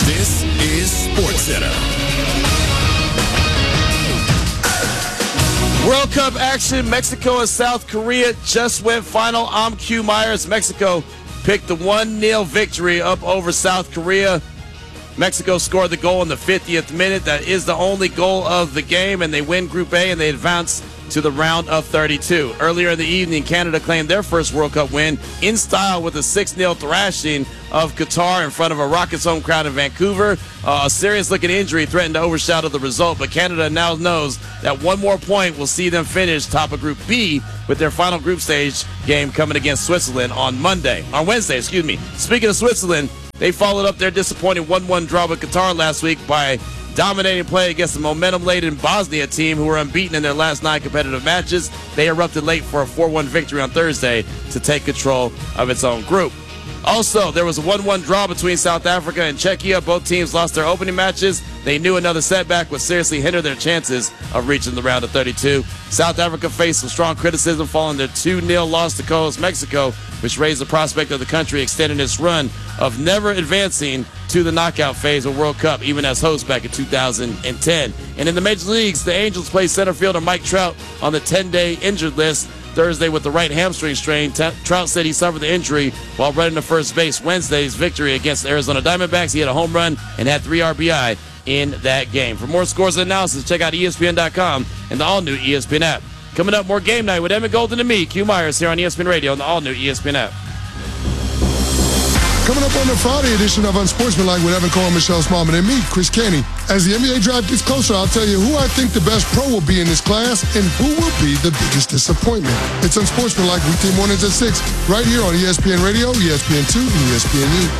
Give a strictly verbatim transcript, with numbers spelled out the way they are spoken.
This is SportsCenter. World Cup action. Mexico and South Korea just went final. I'm Q Myers. Mexico picked the one nil victory up over South Korea. Mexico scored the goal in the fiftieth minute. That is the only goal of the game, and they win Group A, and they advance to the round of thirty-two. Earlier in the evening, Canada claimed their first World Cup win in style with a six nil thrashing of Qatar in front of a Rockets home crowd in Vancouver. Uh, a serious-looking injury threatened to overshadow the result, but Canada now knows that one more point will see them finish top of Group B with their final group stage game coming against Switzerland on Monday, on Wednesday, excuse me. Speaking of Switzerland, they followed up their disappointing one one draw with Qatar last week by dominating play against the momentum-laden Bosnia team, who were unbeaten in their last nine competitive matches. They erupted late for a four one victory on Thursday to take control of its own group. Also, there was a one one draw between South Africa and Czechia. Both teams lost their opening matches. They knew another setback would seriously hinder their chances of reaching the round of thirty-two. South Africa faced some strong criticism following their two nil loss to co-host Mexico, which raised the prospect of the country extending its run of never advancing to the knockout phase of World Cup, even as host back in two thousand ten. And in the major leagues, the Angels placed center fielder Mike Trout on the ten-day injured list Thursday with the right hamstring strain. T- Trout said he suffered the injury while running to first base. Wednesday's victory against the Arizona Diamondbacks, he had a home run and had three R B I in that game. For more scores and analysis, check out E S P N dot com and the all-new E S P N app. Coming up, more Game Night with Emmett Golden and me, Q Myers, here on E S P N Radio and the all-new E S P N app. Coming up on the Friday edition of Unsportsmanlike with Evan Cole, Michelle Smallman, and me, Chris Kenny. As the N B A draft gets closer, I'll tell you who I think the best pro will be in this class and who will be the biggest disappointment. It's Unsportsmanlike weekday mornings at six, right here on E S P N Radio, E S P N two, and E S P N U.